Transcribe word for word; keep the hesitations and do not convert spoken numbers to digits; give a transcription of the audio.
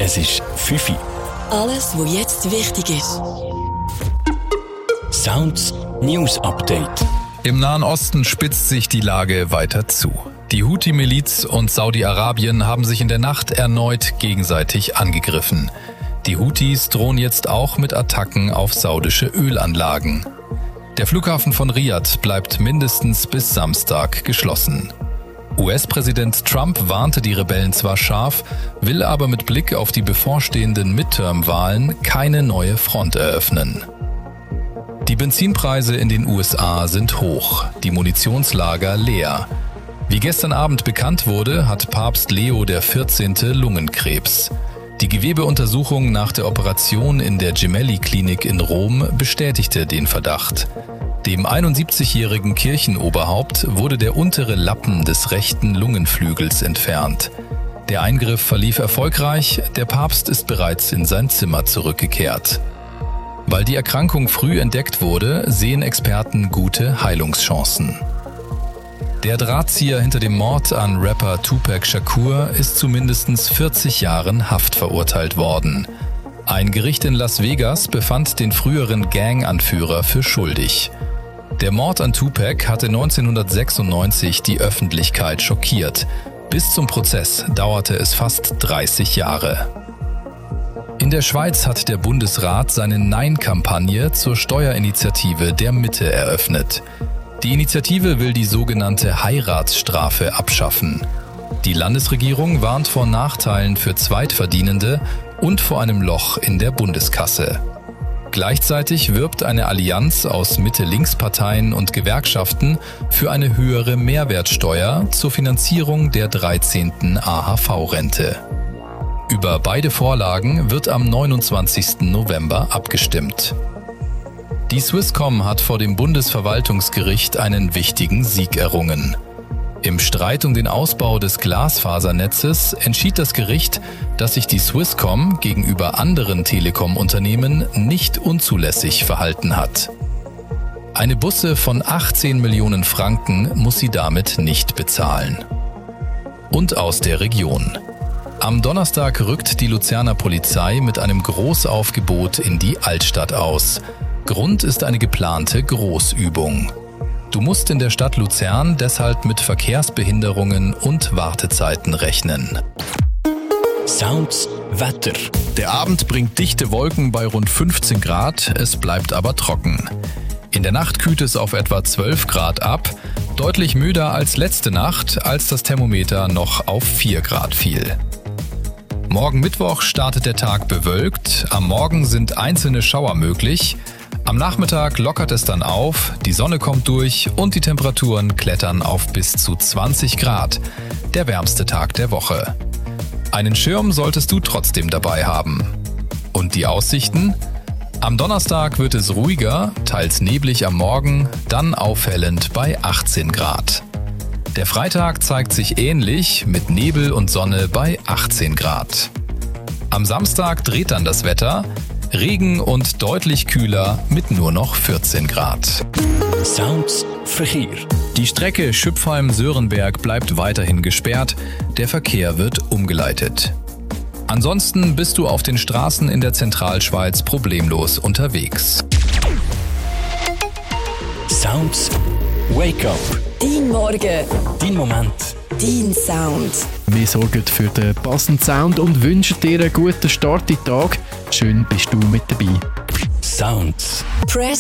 Es ist fünf Uhr. Alles, was jetzt wichtig ist. Sounds News Update. Im Nahen Osten spitzt sich die Lage weiter zu. Die Houthi-Miliz und Saudi-Arabien haben sich in der Nacht erneut gegenseitig angegriffen. Die Houthis drohen jetzt auch mit Attacken auf saudische Ölanlagen. Der Flughafen von Riad bleibt mindestens bis Samstag geschlossen. U S-Präsident Trump warnte die Rebellen zwar scharf, will aber mit Blick auf die bevorstehenden Midterm-Wahlen keine neue Front eröffnen. Die Benzinpreise in den U S A sind hoch, die Munitionslager leer. Wie gestern Abend bekannt wurde, hat Papst Leo der vierzehnte Lungenkrebs. Die Gewebeuntersuchung nach der Operation in der Gemelli-Klinik in Rom bestätigte den Verdacht. Dem einundsiebzigjährigen Kirchenoberhaupt wurde der untere Lappen des rechten Lungenflügels entfernt. Der Eingriff verlief erfolgreich, der Papst ist bereits in sein Zimmer zurückgekehrt. Weil die Erkrankung früh entdeckt wurde, sehen Experten gute Heilungschancen. Der Drahtzieher hinter dem Mord an Rapper Tupac Shakur ist zu mindestens vierzig Jahren Haft verurteilt worden. Ein Gericht in Las Vegas befand den früheren Gang-Anführer für schuldig. Der Mord an Tupac hatte neunzehnhundertsechsundneunzig die Öffentlichkeit schockiert. Bis zum Prozess dauerte es fast dreißig Jahre. In der Schweiz hat der Bundesrat seine Nein-Kampagne zur Steuerinitiative der Mitte eröffnet. Die Initiative will die sogenannte Heiratsstrafe abschaffen. Die Landesregierung warnt vor Nachteilen für Zweitverdienende und vor einem Loch in der Bundeskasse. Gleichzeitig wirbt eine Allianz aus Mitte-Links-Parteien und Gewerkschaften für eine höhere Mehrwertsteuer zur Finanzierung der dreizehnten A H V-Rente. Über beide Vorlagen wird am neunundzwanzigsten November abgestimmt. Die Swisscom hat vor dem Bundesverwaltungsgericht einen wichtigen Sieg errungen. Im Streit um den Ausbau des Glasfasernetzes entschied das Gericht, dass sich die Swisscom gegenüber anderen Telekom-Unternehmen nicht unzulässig verhalten hat. Eine Busse von achtzehn Millionen Franken muss sie damit nicht bezahlen. Und aus der Region. Am Donnerstag rückt die Luzerner Polizei mit einem Großaufgebot in die Altstadt aus. Grund ist eine geplante Großübung. Du musst in der Stadt Luzern deshalb mit Verkehrsbehinderungen und Wartezeiten rechnen. Sounds Wetter. Der Abend bringt dichte Wolken bei rund fünfzehn Grad, es bleibt aber trocken. In der Nacht kühlt es auf etwa zwölf Grad ab, deutlich milder als letzte Nacht, als das Thermometer noch auf vier Grad fiel. Morgen Mittwoch startet der Tag bewölkt, am Morgen sind einzelne Schauer möglich. Am Nachmittag lockert es dann auf, die Sonne kommt durch und die Temperaturen klettern auf bis zu zwanzig Grad. Der wärmste Tag der Woche. Einen Schirm solltest du trotzdem dabei haben. Und die Aussichten? Am Donnerstag wird es ruhiger, teils neblig am Morgen, dann aufhellend bei achtzehn Grad. Der Freitag zeigt sich ähnlich mit Nebel und Sonne bei achtzehn Grad. Am Samstag dreht dann das Wetter, Regen und deutlich kühler mit nur noch vierzehn Grad. Sounds Verkehr. Die Strecke Schüpfheim-Sörenberg bleibt weiterhin gesperrt, der Verkehr wird umgeleitet. Ansonsten bist du auf den Straßen in der Zentralschweiz problemlos unterwegs. Sounds Wake Up. Dein Morgen. Dein Moment. Dein Sound. Wir sorgen für den passenden Sound und wünschen dir einen guten Start in den Tag. Schön bist du mit dabei. Sounds. Press